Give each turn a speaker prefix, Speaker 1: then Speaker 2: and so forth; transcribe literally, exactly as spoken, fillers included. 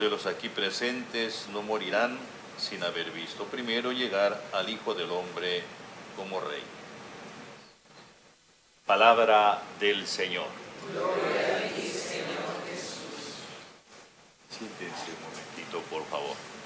Speaker 1: de los aquí presentes no morirán sin haber visto primero llegar al Hijo del Hombre como Rey. Palabra del Señor.
Speaker 2: Gloria a ti, Señor Jesús.
Speaker 1: Siéntense un momentito, por favor.